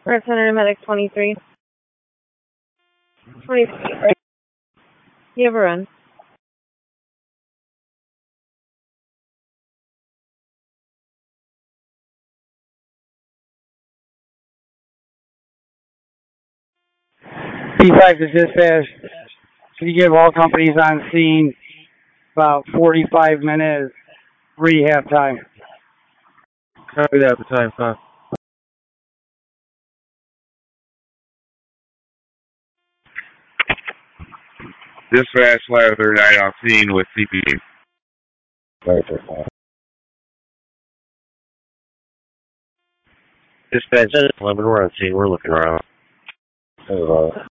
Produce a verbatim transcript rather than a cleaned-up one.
Red Center Medic twenty-three. twenty-three, right? You have a run. B five to dispatch. Can you give all companies on scene about forty-five minutes rehab time? Copy that, the time, huh? Dispatch Ladder thirty-nine on scene with C P U. Dispatch eleven, we're on scene, we're looking around.